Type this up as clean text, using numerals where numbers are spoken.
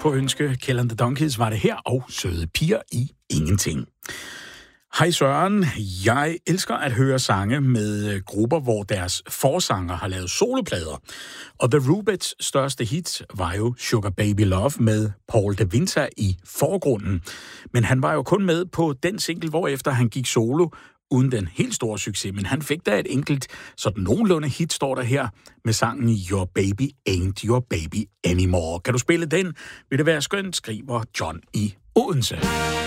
på ønske. Kill and the Donkeys var det her, og Søde piger i ingenting. Hej Søren, jeg elsker at høre sange med grupper, hvor deres forsanger har lavet soloplader. Og The Rubettes største hit var jo Sugar Baby Love med Paul de Winter i forgrunden. Men han var jo kun med på den single, hvorefter han gik solo, uden den helt store succes. Men han fik da et enkelt, sådan nogenlunde hit, står der her, med sangen Your Baby Ain't Your Baby Anymore. Kan du spille den? Vil det være skønt, skriver John i Odense.